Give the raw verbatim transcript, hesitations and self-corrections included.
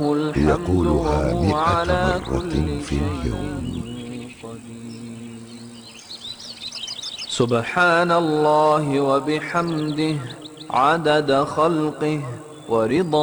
يقولها مئة مرة في اليوم. سبحان الله وبحمده عدد خلقه ورضا